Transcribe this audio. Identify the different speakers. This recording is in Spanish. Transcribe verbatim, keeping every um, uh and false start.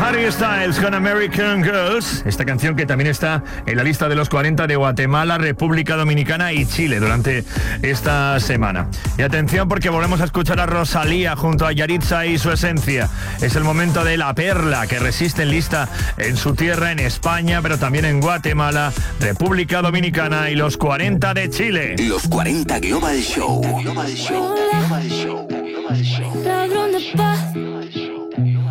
Speaker 1: Harry Styles con American Girls, esta canción que también está en la lista de los cuarenta de Guatemala, República Dominicana y Chile durante esta semana. Y atención porque volvemos a escuchar a Rosalía junto a Yaritza y Su Esencia. Es el momento de La Perla, que resiste en lista en su tierra, en España, pero también en Guatemala, República Dominicana y los cuarenta de Chile.
Speaker 2: Los cuarenta Global Show. Global Show. Global Show. Global Show.
Speaker 3: Ladrón de paz,